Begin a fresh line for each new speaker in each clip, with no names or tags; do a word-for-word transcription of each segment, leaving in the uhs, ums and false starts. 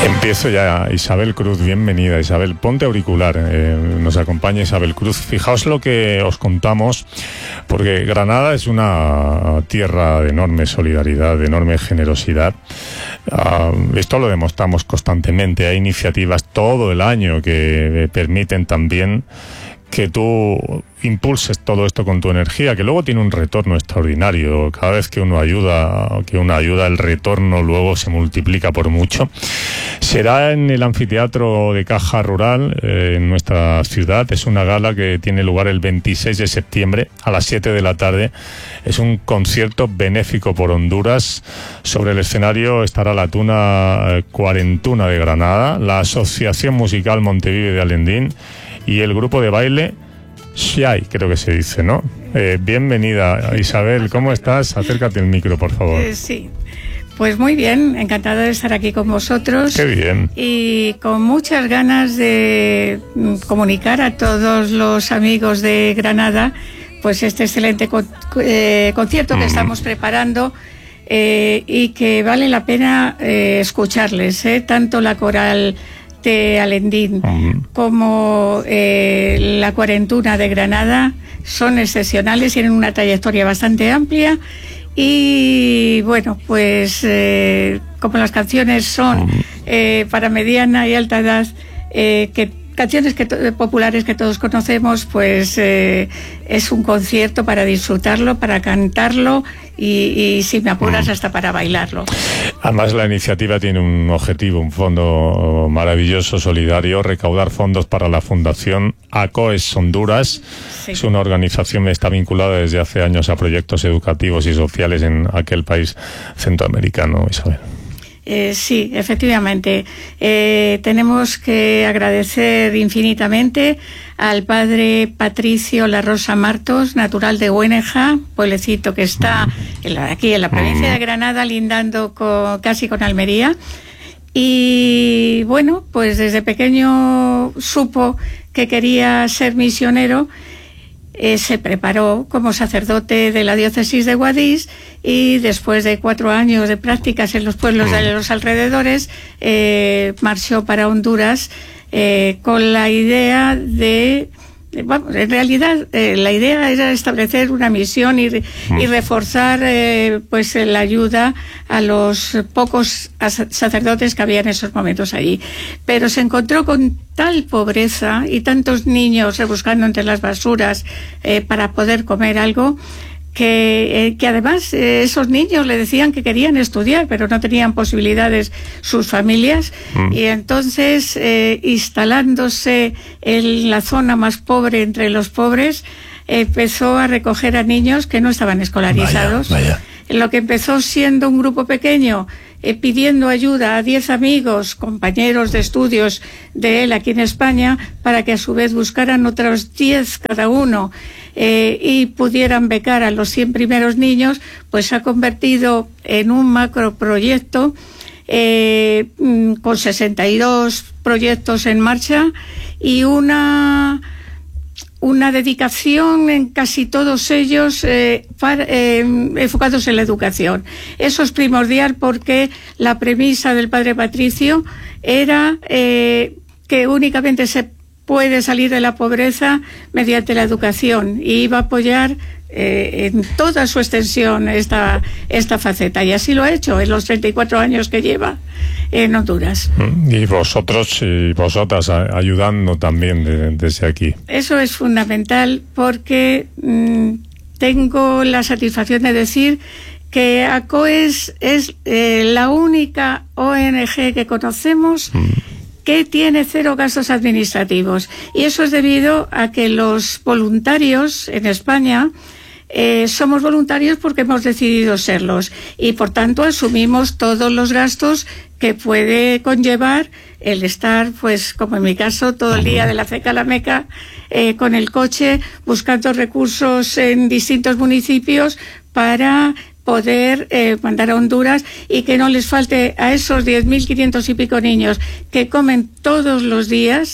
Empiezo ya. Isabel Cruz, bienvenida. Isabel, ponte auricular, eh, nos acompaña Isabel Cruz. Fijaos lo que os contamos, porque Granada es una tierra de enorme solidaridad, de enorme generosidad. Uh, esto lo demostramos constantemente. Hay iniciativas todo el año que permiten también que tú impulses todo esto con tu energía, que luego tiene un retorno extraordinario. Cada vez que uno ayuda, que uno ayuda, el retorno luego se multiplica por mucho. Será en el anfiteatro de Caja Rural, eh, en nuestra ciudad. Es una gala que tiene lugar el veintiséis de septiembre a las siete de la tarde. Es un concierto benéfico por Honduras. Sobre el escenario estará la Tuna Cuarentuna de Granada, la Asociación Musical Montevive de Alendín y el grupo de baile Xiai, creo que se dice, ¿no? Eh, bienvenida, Isabel, ¿cómo estás? Acércate el micro, por favor.
Eh, sí, pues muy bien, encantada de estar aquí con vosotros.
Qué bien.
Y con muchas ganas de comunicar a todos los amigos de Granada, pues este excelente con, eh, concierto que mm. estamos preparando eh, y que vale la pena eh, escucharles, eh, tanto la coral de Alendín uh-huh. como eh, la Cuarentuna de Granada son excepcionales, tienen una trayectoria bastante amplia y bueno, pues eh, como las canciones son uh-huh. eh, para mediana y alta edad, eh, que canciones que to- populares que todos conocemos, pues eh, es un concierto para disfrutarlo, para cantarlo y, y si me apuras mm. hasta para bailarlo.
Además, la iniciativa tiene un objetivo, un fondo maravilloso, solidario, recaudar fondos para la Fundación ACOES Honduras. Sí. Es una organización que está vinculada desde hace años a proyectos educativos y sociales en aquel país centroamericano, Isabel.
Eh, sí, efectivamente. Eh, tenemos que agradecer infinitamente al padre Patricio La Rosa Martos, natural de Güeneja, pueblecito que está en la, aquí en la provincia de Granada, lindando con, casi con Almería. Y bueno, pues desde pequeño supo que quería ser misionero. Eh, se preparó como sacerdote de la diócesis de Guadix y después de cuatro años de prácticas en los pueblos de los alrededores eh, marchó para Honduras eh, con la idea de, de bueno, en realidad eh, la idea era establecer una misión y, y reforzar eh, pues la ayuda a los pocos sacerdotes que había en esos momentos allí, pero se encontró con tal pobreza y tantos niños rebuscando entre las basuras eh, para poder comer algo, que, eh, que además eh, esos niños le decían que querían estudiar, pero no tenían posibilidades sus familias, mm. y entonces eh, instalándose en la zona más pobre entre los pobres, eh, empezó a recoger a niños que no estaban escolarizados.
Vaya, vaya.
Lo que empezó siendo un grupo pequeño, eh, pidiendo ayuda a diez amigos, compañeros de estudios de él aquí en España, para que a su vez buscaran otros diez cada uno eh, y pudieran becar a los cien primeros niños, pues se ha convertido en un macroproyecto eh, con sesenta y dos proyectos en marcha y una... una dedicación en casi todos ellos eh, para, eh, enfocados en la educación. Eso es primordial porque la premisa del padre Patricio era eh, que únicamente se puede salir de la pobreza mediante la educación y iba a apoyar eh, en toda su extensión esta, esta faceta, y así lo ha hecho en los treinta y cuatro años que lleva en Honduras.
Y vosotros y vosotras ayudando también de, desde aquí.
Eso es fundamental porque mmm, tengo la satisfacción de decir que ACOES es eh, la única O N G que conocemos mm. que tiene cero gastos administrativos, y eso es debido a que los voluntarios en España Eh, somos voluntarios porque hemos decidido serlos y por tanto asumimos todos los gastos que puede conllevar el estar, pues como en mi caso, todo el día de la ceca a la meca eh, con el coche buscando recursos en distintos municipios para poder eh, mandar a Honduras y que no les falte a esos diez mil quinientos y pico niños que comen todos los días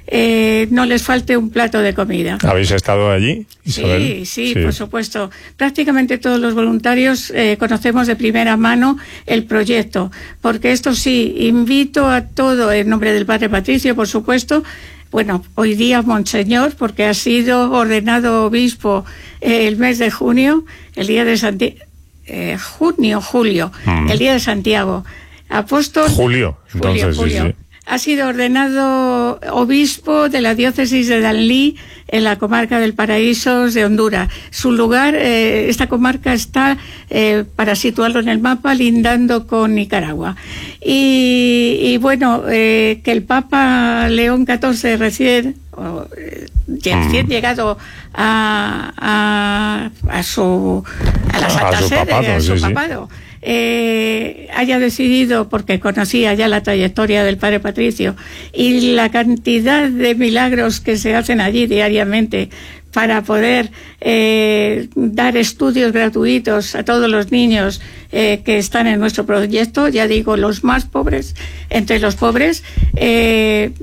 eh, no les falte un plato de comida.
¿Habéis estado allí,
Sí,
Isabel?
sí, sí, por supuesto. Prácticamente todos los voluntarios eh, conocemos de primera mano el proyecto, porque esto sí, invito a todo, en nombre del Padre Patricio, por supuesto. Bueno, hoy día Monseñor, porque ha sido ordenado obispo eh, el mes de junio, el día de Santiago, eh, junio, julio, mm. el día de Santiago. Apóstol.
Julio, entonces,
julio, julio.
sí, sí.
Ha sido ordenado obispo de la diócesis de Danlí, en la comarca del Paraísos de Honduras. Su lugar, eh, esta comarca está, eh, para situarlo en el mapa, lindando con Nicaragua. Y, y bueno, eh, que el Papa León catorce recién, oh, eh, recién mm. llegado a, a, a su a la Santa
a su
Sede,
papado,
a su
sí,
papado.
Sí.
Eh, haya decidido, porque conocía ya la trayectoria del Padre Patricio y la cantidad de milagros que se hacen allí diariamente para poder eh, dar estudios gratuitos a todos los niños eh, que están en nuestro proyecto, ya digo, los más pobres entre los pobres, eh,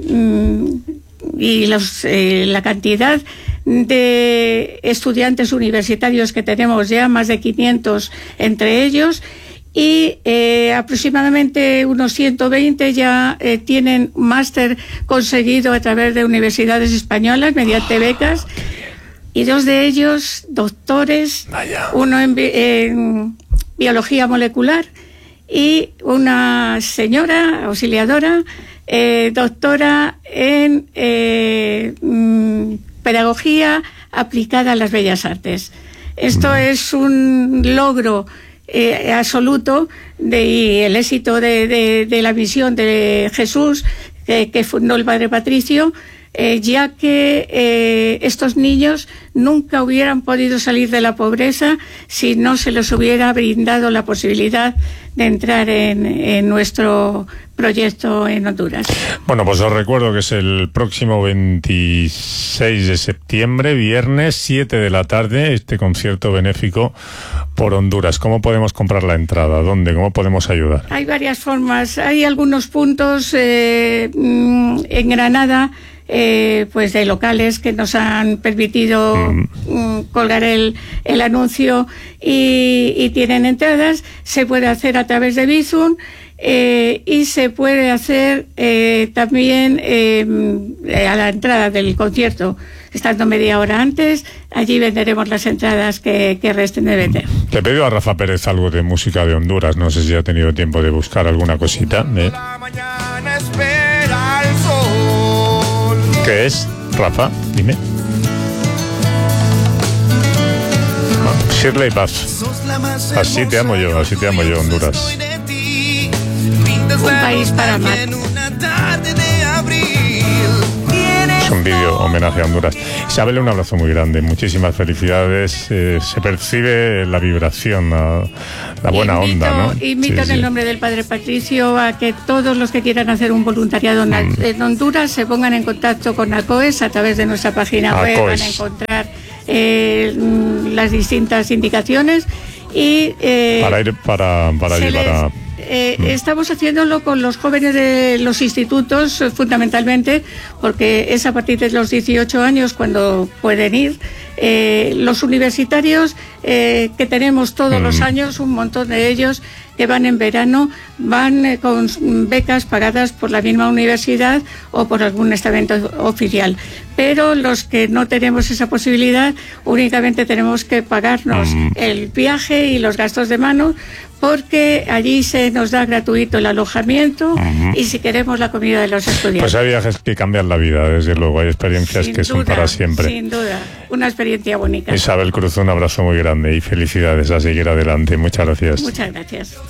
y los, eh, la cantidad de estudiantes universitarios que tenemos ya, más de quinientos entre ellos, y eh, aproximadamente unos ciento veinte ya eh, tienen máster conseguido a través de universidades españolas mediante becas, y dos de ellos doctores, Vaya. uno en, bi en biología molecular y una señora auxiliadora, eh, doctora en eh, mm, pedagogía aplicada a las bellas artes. Esto es un logro Eh, absoluto de, y el éxito de, de, de la misión de Jesús eh, que fundó el Padre Patricio, eh, ya que eh, estos niños nunca hubieran podido salir de la pobreza si no se les hubiera brindado la posibilidad de entrar en, en nuestro proyecto en Honduras.
Bueno, pues os recuerdo que es el próximo veintiséis de septiembre, viernes, siete de la tarde, este concierto benéfico por Honduras. ¿Cómo podemos comprar la entrada? ¿Dónde? ¿Cómo podemos ayudar?
Hay varias formas. Hay algunos puntos eh, en Granada, Eh, pues de locales que nos han permitido mm. Mm, colgar el, el anuncio y, y tienen entradas. Se puede hacer a través de Bizum eh, y se puede hacer eh, también eh, a la entrada del concierto, estando media hora antes. Allí venderemos las entradas que, que resten de vender.
Le pido a Rafa Pérez algo de música de Honduras. No sé si ha tenido tiempo de buscar alguna cosita. ¿eh? ¿Qué es, Rafa? Dime. Ah, Shirley Bass. Así te amo yo, así te amo yo, Honduras.
Un país para amar.
Es un vídeo homenaje a Honduras. Isabel, un abrazo muy grande, muchísimas felicidades. Eh, se percibe la vibración, la, la buena
invito,
onda, ¿no?
Invito sí, en sí. el nombre del Padre Patricio a que todos los que quieran hacer un voluntariado mm. en Honduras se pongan en contacto con ACOES a través de nuestra página ACOES. web. Van a encontrar eh, las distintas indicaciones y eh,
para ir para para allí,
les,
para
Eh, mm. Estamos haciéndolo con los jóvenes de los institutos, eh, fundamentalmente, porque es a partir de los dieciocho años cuando pueden ir. Eh, los universitarios eh, que tenemos todos mm. los años, un montón de ellos que van en verano, van eh, con becas pagadas por la misma universidad o por algún estamento oficial. Pero los que no tenemos esa posibilidad, únicamente tenemos que pagarnos mm. el viaje y los gastos de mano, porque allí se nos da gratuito el alojamiento uh-huh. y si queremos la comida de los estudiantes.
Pues hay viajes que cambian la vida, desde luego, hay experiencias sin que duda, son para siempre.
Sin duda, una experiencia bonita.
Isabel Cruz, un abrazo muy grande y felicidades, a seguir adelante. Muchas gracias.
Muchas gracias.